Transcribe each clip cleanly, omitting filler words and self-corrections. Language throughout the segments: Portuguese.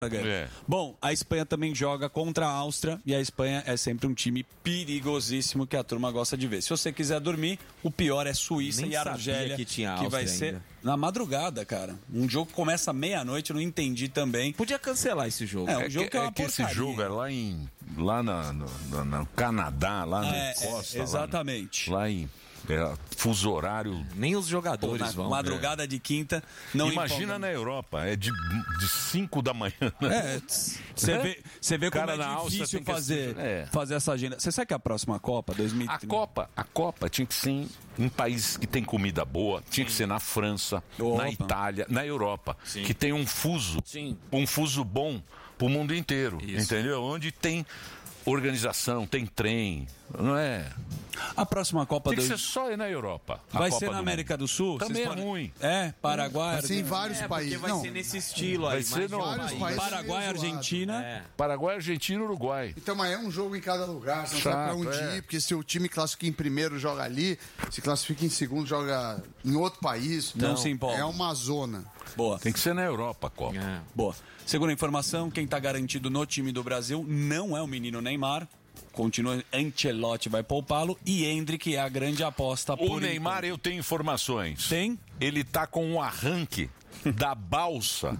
Bom, a Espanha também joga contra a Áustria e a Espanha é sempre um time perigosíssimo que a turma gosta de ver. Se você quiser dormir, o pior é Suíça e Argélia, que vai ser ainda na madrugada, cara. Um jogo que começa meia-noite, eu não entendi também. Podia cancelar esse jogo. É um jogo que é uma porcaria. Esse jogo é lá no Canadá, lá na costa. Exatamente. Lá em fuso horário. Nem os jogadores vão. Madrugada de quinta. Não imagina na Europa, é de 5 da manhã. Você vê como é difícil fazer essa agenda. Você sabe que a próxima Copa, 2030... A Copa tinha que ser em países que tem comida boa, tinha que ser na França, na Itália, na Europa, que tem um fuso bom pro mundo inteiro, entendeu? Onde tem organização, tem trem, não é? A próxima Copa tem que ser só na Europa. Vai ser na América do Sul? Também é ruim. Paraguai. Vai ser em vários países. Vai ser nesse estilo aí. Vai ser vários países. Paraguai, Argentina. Paraguai, Argentina e Uruguai. Então, mas é um jogo em cada lugar. Você não sabe pra onde ir, porque se o time classifica em primeiro, joga ali. Se classifica em segundo, joga em outro país. Não se empolga. É uma zona. Boa. Tem que ser na Europa, Copa. Boa. Segunda informação, quem tá garantido no time do Brasil não é o menino Neymar. Continua, Ancelotti vai poupá-lo e Endrick é a grande aposta. O Neymar, eu tenho informações. Tem? Ele tá com um arranque da balsa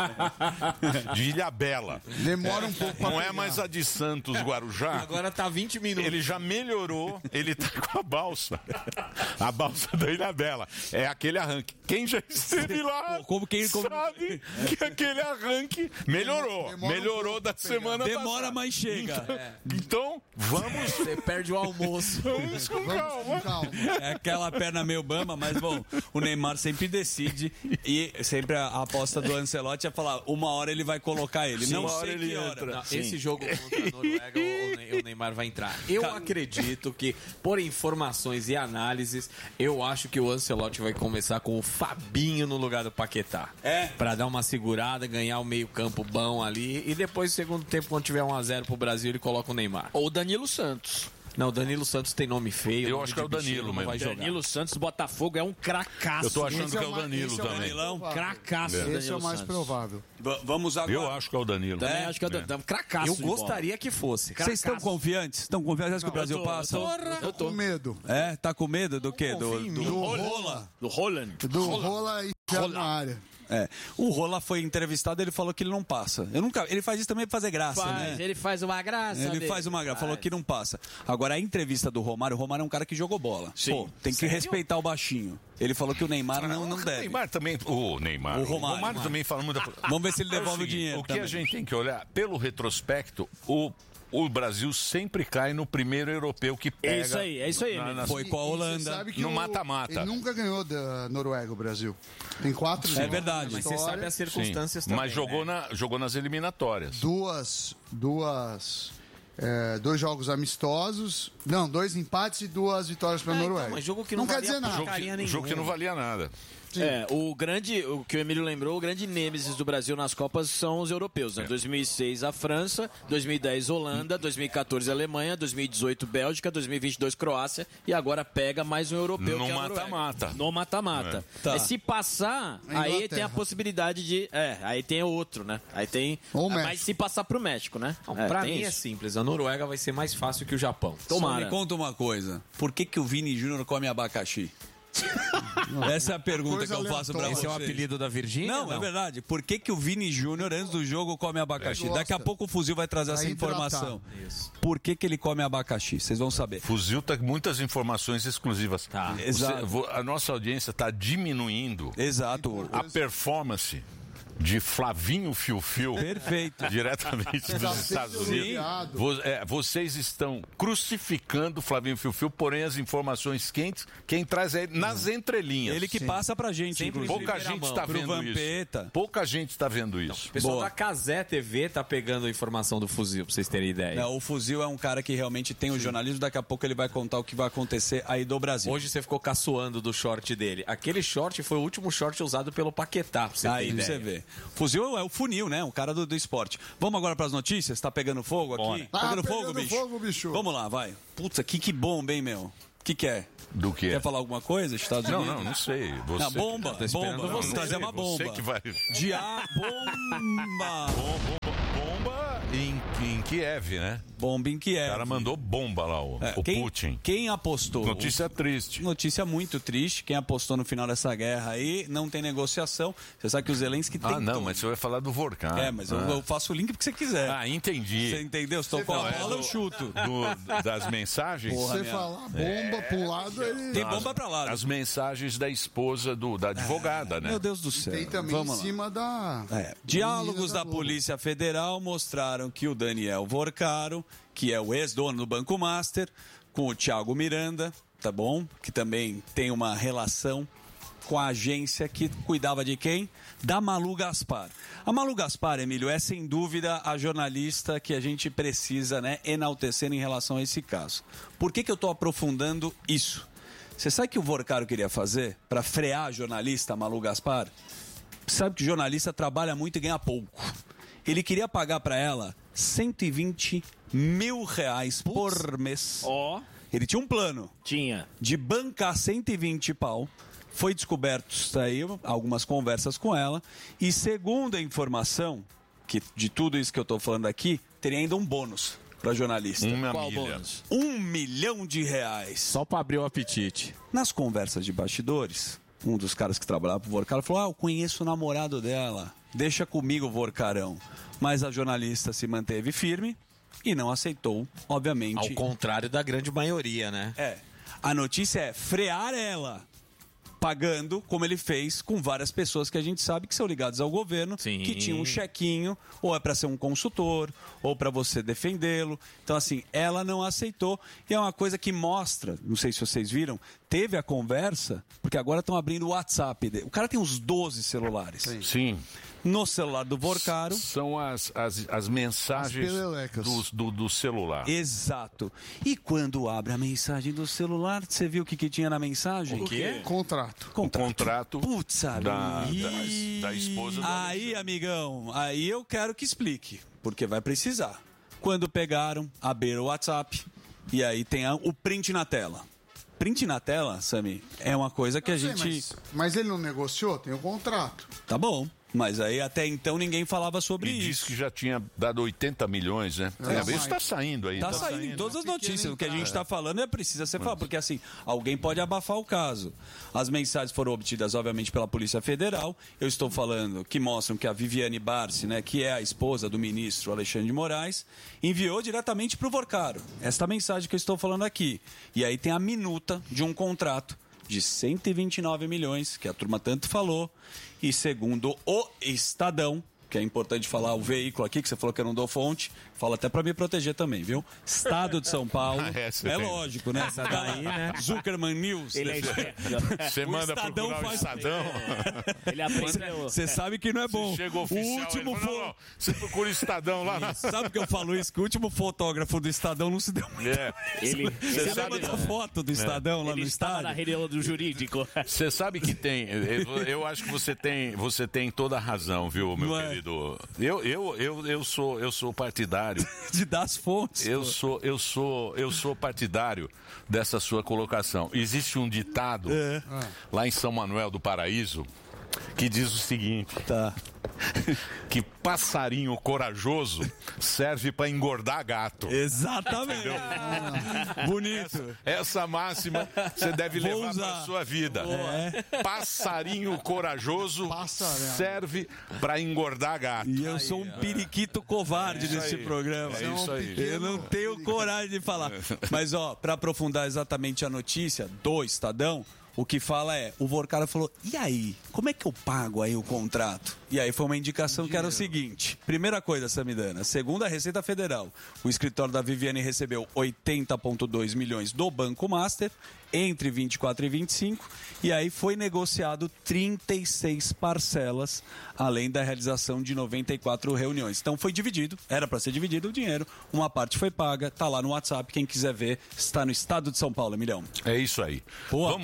de Ilhabela. Demora um pouco pra Não pegar. É mais a de Santos, Guarujá. Agora tá 20 minutos. Ele já melhorou, ele tá com a balsa. A balsa da Ilhabela. É aquele arranque. Quem já esteve lá sabe que aquele arranque melhorou. Melhorou da semana passada. Demora, mas chega. Então, vamos... Você perde o almoço. Vamos com calma. É aquela perna meio bamba, mas bom, o Neymar sempre decide e sempre a aposta do Ancelotti é falar, uma hora ele vai colocar ele. Sim, não uma sei hora que ele hora. entra. Não, esse jogo contra a Noruega, o Neymar vai entrar. Eu acredito que, por informações e análises, eu acho que o Ancelotti vai começar com o Fabinho no lugar do Paquetá. Pra dar uma segurada, ganhar o meio campo bom ali e depois, no segundo tempo, quando tiver 1-0 pro Brasil, ele coloca o Neymar. Ou o Danilo Santos. Não, o Danilo Santos tem nome feio. Eu acho que é o Danilo mesmo. Danilo Santos do Botafogo é um cracaço. Eu tô achando que é o Danilo também. Cracaço. Esse é o mais provável. Vamos agora. Eu acho que é o Danilo. Também acho que é o Danilo. Cracaço. Eu gostaria que fosse. Vocês estão confiantes? Estão confiantes? Acho que o Brasil passa? Eu tô com medo. Tá com medo do quê? Do Rola. Do Holland. Do Rola e na área. O Rola foi entrevistado, ele falou que ele não passa. Ele faz isso também pra fazer graça, né? Ele faz uma graça. Ele faz uma graça, falou que não passa. Agora, a entrevista do Romário, o Romário é um cara que jogou bola. Sim. Pô, tem que respeitar o baixinho. Ele falou que o Neymar não deve. O Neymar também. O Romário também fala muita coisa. Vamos ver se ele devolve o dinheiro. O que a gente tem que olhar, pelo retrospecto, o Brasil sempre cai no primeiro europeu que pega. É isso aí. Foi com a Holanda no mata-mata. Ele nunca ganhou da Noruega, o Brasil. Tem 4 jogos. É verdade. Mas você sabe as circunstâncias também. Mas jogou nas eliminatórias. Dois jogos amistosos. Não, 2 empates e 2 vitórias para a Noruega. Então, mas jogo que não quer valia dizer nada. Jogo que não valia nada. O que o Emílio lembrou, o grande nêmesis do Brasil nas Copas são os europeus, né? 2006 a França, 2010 Holanda, 2014 Alemanha, 2018 Bélgica, 2022 Croácia e agora pega mais um europeu no é mata-mata. No mata-mata. Tá. Se passar, aí tem a possibilidade de... aí tem outro, né? Aí tem... Mas se passar pro México, né? Pra mim é simples, a Noruega vai ser mais fácil que o Japão. Só me conta uma coisa. Por que o Vini Júnior come abacaxi? Essa é a pergunta que eu faço pra você. Esse é o apelido da Virgínia? Não, é verdade. Por que o Vini Júnior, antes do jogo, come abacaxi? Daqui a pouco o Fuzil vai trazer essa informação. Por que ele come abacaxi? Vocês vão saber. Fuzil tá com muitas informações exclusivas. Tá. Exato. A nossa audiência está diminuindo. Exato. A performance de Flavinho Fiu-Fiu. Perfeito. Diretamente dos Estados Unidos. Vocês estão crucificando Flavinho Fiu-Fiu, porém as informações quentes, quem traz é nas entrelinhas. Ele que passa pra gente. Pouca gente está vendo isso. Pouca gente está vendo isso. O pessoal da Cazé TV tá pegando a informação do Fuzil, pra vocês terem ideia. Não, o Fuzil é um cara que realmente tem o jornalismo, daqui a pouco ele vai contar o que vai acontecer aí do Brasil. Hoje você ficou caçoando do short dele. Aquele short foi o último short usado pelo Paquetá, pra você ter ideia. Você vê. Fuzil é o funil, né? O cara do esporte. Vamos agora pras notícias? Tá pegando fogo aqui? Tá pegando fogo, bicho? bicho. Vamos lá, vai. Putz, que bomba, hein, meu? que é? Do que? Quer falar alguma coisa, Estados Unidos? Não sei. Você... Não, bomba. Vamos trazer uma bomba. Você que vai... Bomba. Bomba em Kiev, né? Bomba em Kiev. O cara mandou bomba lá, o Putin. Quem apostou? Notícia triste. Notícia muito triste. Quem apostou no final dessa guerra aí, não tem negociação. Você sabe que o Zelensky tem... mas você vai falar do Vorkar. Mas eu faço o link porque você quiser. Entendi. Você entendeu? Se tocou a bola, eu chuto. Das mensagens? Você falar bomba pro lado, ele... Tem bomba pra lá. As mensagens da esposa da advogada, né? Meu Deus do céu. Tem também em cima da... Diálogos da Polícia Federal mostraram que o Daniel Vorcaro, que é o ex-dono do Banco Master, com o Thiago Miranda, tá bom? Que também tem uma relação com a agência que cuidava de quem? Da Malu Gaspar. A Malu Gaspar, Emílio, é sem dúvida a jornalista que a gente precisa, né, enaltecer em relação a esse caso. Por que eu estou aprofundando isso? Você sabe o que o Vorcaro queria fazer para frear a jornalista Malu Gaspar? Sabe que o jornalista trabalha muito e ganha pouco. Ele queria pagar para ela 120 mil reais por mês. Ele tinha um plano. De bancar 120 pau. Foi descoberto aí algumas conversas com ela. E segundo a informação, que de tudo isso que eu estou falando aqui, teria ainda um bônus para jornalista. Qual bônus? R$1 milhão. Só para abrir o apetite. Nas conversas de bastidores, um dos caras que trabalhava pro Vorcaro falou: eu conheço o namorado dela, deixa comigo, Vorcarão. Mas a jornalista se manteve firme e não aceitou, obviamente. Ao contrário da grande maioria, né? A notícia é frear ela, pagando, como ele fez com várias pessoas que a gente sabe que são ligadas ao governo, que tinham um chequinho, ou é para ser um consultor, ou para você defendê-lo. Então, assim, ela não aceitou. E é uma coisa que mostra, não sei se vocês viram, teve a conversa, porque agora estão abrindo o WhatsApp dele. O cara tem uns 12 celulares. Sim. No celular do Vorcaro. São as mensagens do celular. Exato. E quando abre a mensagem do celular, você viu o que tinha na mensagem? O quê? Contrato. O contrato Putz, da esposa do Aí, amigão, aí eu quero que explique, porque vai precisar. Quando pegaram, abriram o WhatsApp, e aí tem o print na tela. Print na tela, Sami, é uma coisa que a gente... Mas ele não negociou? Tem o contrato. Tá bom. Mas aí até então ninguém falava sobre isso. Disse que já tinha dado 80 milhões, né? Isso está saindo aí. Está saindo em todas as notícias. O que a gente está falando precisa ser falado. Porque assim, alguém pode abafar o caso. As mensagens foram obtidas, obviamente, pela Polícia Federal. Eu estou falando que mostram que a Viviane Barsi, né, que é a esposa do ministro Alexandre de Moraes, enviou diretamente para o Vorcaro esta mensagem que eu estou falando aqui. E aí tem a minuta de um contrato de 129 milhões, que a turma tanto falou, e segundo o Estadão, que é importante falar o veículo aqui, que você falou que eu não dou fonte, fala até para me proteger também, viu? Estado de São Paulo, é lógico, né? Essa daí, né? Zuckerman News. Você manda procurar o Estadão. Ele aprende. Você sabe que não é bom. Chega oficial, o último não, você procura o Estadão lá. Sabe que eu falo isso? Que o último fotógrafo do Estadão não se deu muito. Você sabe da foto do Estadão lá no estádio? Na reunião do jurídico. Você sabe que tem. Eu acho que você tem toda a razão, viu, meu querido? Eu sou partidário de dar as fontes. Eu sou partidário dessa sua colocação. Existe um ditado lá em São Manuel do Paraíso que diz o seguinte: que passarinho corajoso serve para engordar gato. Exatamente. Bonito. Essa máxima você deve levar para sua vida. Passarinho corajoso serve para engordar gato. E eu sou um periquito covarde nesse programa. É isso aí. Eu não tenho coragem de falar. Mas, para aprofundar exatamente a notícia do Estadão, o que fala o Vorcaro falou: e aí, como é que eu pago aí o contrato? E aí foi uma indicação que era o seguinte: primeira coisa, Samidana, segundo a Receita Federal, o escritório da Viviane recebeu 80,2 milhões do Banco Master entre 24 e 25, e aí foi negociado 36 parcelas, além da realização de 94 reuniões. Então foi dividido, era para ser dividido o dinheiro, uma parte foi paga, tá lá no WhatsApp, quem quiser ver, está no estado de São Paulo, Emilhão. É isso aí. Boa. Vamos fazer agora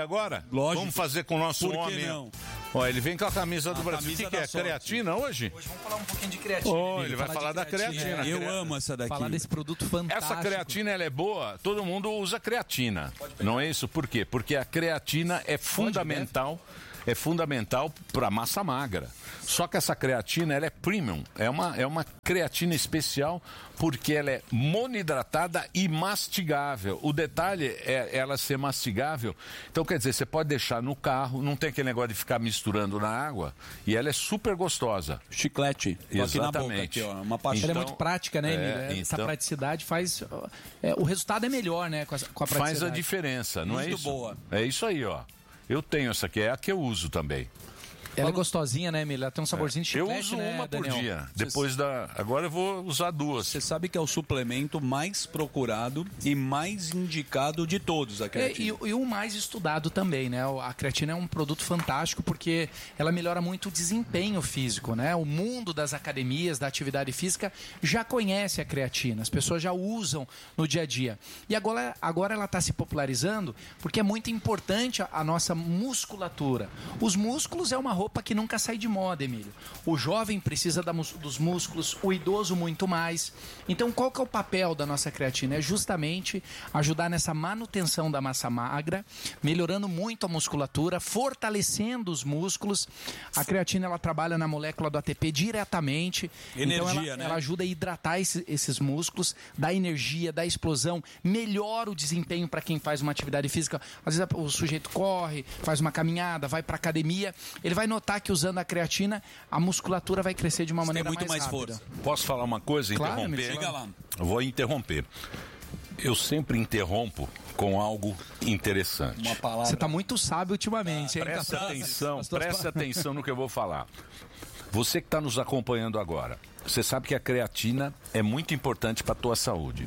agora? Lógico. Vamos fazer com o nosso Por que homem. não? Ó, ele vem com a camisa do Brasil. O que é? sorte. Creatina hoje? Hoje vamos falar um pouquinho de creatina. Ele vai falar da creatina. Eu amo essa daqui. Falar desse produto fantástico. Essa creatina, ela é boa, todo mundo usa creatina. Não é isso? Por quê? Porque a creatina é fundamental. É fundamental para massa magra. Só que essa creatina, ela é premium. É uma creatina especial porque ela é monoidratada e mastigável. O detalhe é ela ser mastigável. Então, quer dizer, você pode deixar no carro, não tem aquele negócio de ficar misturando na água, e ela é super gostosa. Chiclete. Exatamente. Aqui na boca, aqui, ó, uma pastinha. Ela é muito prática, né, Emílio? Essa praticidade faz... o resultado é melhor, né, com a praticidade. Faz a diferença, não é isso? Muito boa. É isso aí, ó. Eu tenho essa aqui, é a que eu uso também. Ela é gostosinha, né, Emílio? Ela tem um saborzinho de chiclete, eu uso né, uma Daniel? por dia. Depois agora eu vou usar 2. Você sabe que é o suplemento mais procurado e mais indicado de todos, a creatina. E o mais estudado também, né? A creatina é um produto fantástico porque ela melhora muito o desempenho físico, né? O mundo das academias, da atividade física, já conhece a creatina. As pessoas já usam no dia a dia. E agora ela está se popularizando porque é muito importante a nossa musculatura. Os músculos é uma roupa que nunca sai de moda, Emílio. O jovem precisa dos músculos, o idoso muito mais. Então, qual que é o papel da nossa creatina? É justamente ajudar nessa manutenção da massa magra, melhorando muito a musculatura, fortalecendo os músculos. A creatina, ela trabalha na molécula do ATP diretamente. Energia, então, né? Ela ajuda a hidratar esses músculos, dá energia, dá explosão, melhora o desempenho para quem faz uma atividade física. Às vezes o sujeito corre, faz uma caminhada, vai para academia, ele vai notar que usando a creatina, a musculatura vai crescer de uma maneira muito mais rápida. força. Posso falar uma coisa? Claro, Interromper? Chega lá. Eu vou interromper. Eu sempre interrompo com algo interessante. Uma palavra. Você está muito sábio ultimamente, hein? Presta atenção no que eu vou falar. Você que está nos acompanhando agora, você sabe que a creatina é muito importante para a tua saúde.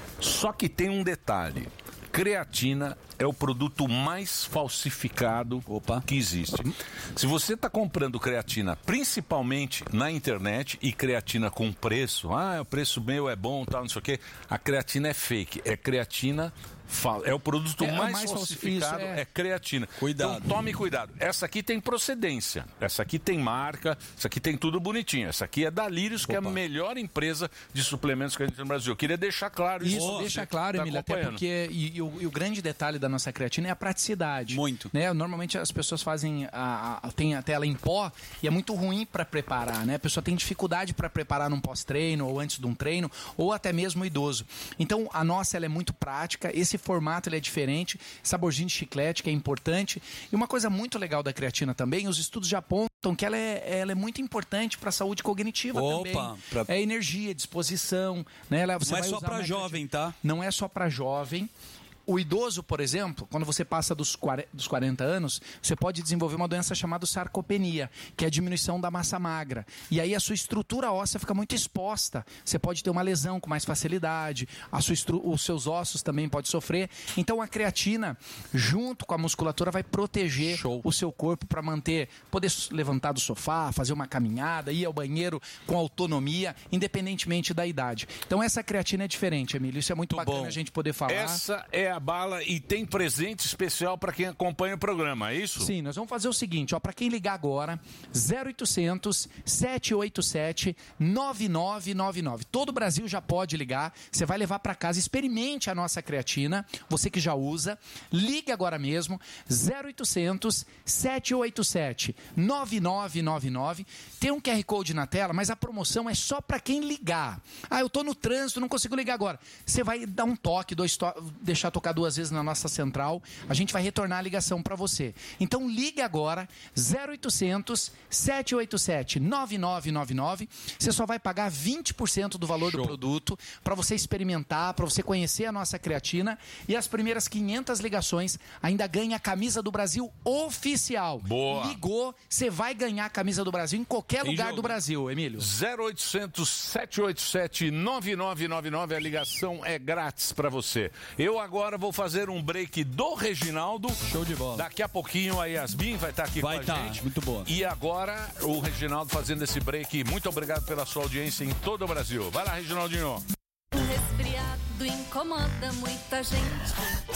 Só que tem um detalhe. Creatina é o produto mais falsificado que existe. Se você está comprando creatina, principalmente na internet, e creatina com preço, o preço meu é bom, tal, não sei o quê, a creatina é fake. É creatina... É o produto mais falsificado, é creatina. Cuidado. Então tome cuidado. Essa aqui tem procedência, essa aqui tem marca, essa aqui tem tudo bonitinho. Essa aqui é da Lírios, que é a melhor empresa de suplementos que a gente tem no Brasil. Eu queria deixar claro isso. Isso, deixa claro, Emílio, até porque e o grande detalhe da nossa creatina é a praticidade. Muito. Né? Normalmente as pessoas fazem, tem até ela em pó e é muito ruim para preparar, né? A pessoa tem dificuldade para preparar num pós-treino ou antes de um treino, ou até mesmo idoso. Então a nossa ela é muito prática, esse formato ele é diferente, saborzinho de chiclete que é importante. E uma coisa muito legal da creatina também, os estudos já apontam que ela é muito importante para a saúde cognitiva também. É energia, disposição, né? Não é só para jovem, tá? Não é só para jovem. O idoso, por exemplo, quando você passa dos 40 anos, você pode desenvolver uma doença chamada sarcopenia, que é a diminuição da massa magra. E aí a sua estrutura óssea fica muito exposta. Você pode ter uma lesão com mais facilidade, os seus ossos também podem sofrer. Então a creatina, junto com a musculatura, vai proteger o seu corpo para poder levantar do sofá, fazer uma caminhada, ir ao banheiro com autonomia, independentemente da idade. Então essa creatina é diferente, Emílio. Isso é muito bacana a gente poder falar. Essa é a bala e tem presente especial para quem acompanha o programa, é isso? Sim, nós vamos fazer o seguinte, para quem ligar agora, 0800 787 9999. Todo o Brasil já pode ligar, você vai levar para casa, experimente a nossa creatina, você que já usa, ligue agora mesmo, 0800 787 9999. Tem um QR Code na tela, mas a promoção é só para quem ligar. Eu tô no trânsito, não consigo ligar agora. Você vai dar um toque, deixar tocar 2 vezes na nossa central, a gente vai retornar a ligação para você. Então ligue agora, 0800 787 9999. Você só vai pagar 20% do valor do produto para você experimentar, para você conhecer a nossa creatina, e as primeiras 500 ligações ainda ganha a camisa do Brasil oficial. Boa. Ligou, você vai ganhar a camisa do Brasil em qualquer lugar do Brasil, Emílio. 0800 787 9999, a ligação é grátis para você. Eu agora vou fazer um break do Reginaldo. Show de bola. Daqui a pouquinho a Yasmin vai estar aqui com a gente. Muito boa. E agora o Reginaldo fazendo esse break. Muito obrigado pela sua audiência em todo o Brasil. Vai lá, Reginaldinho. Um resfriado incomoda muita gente.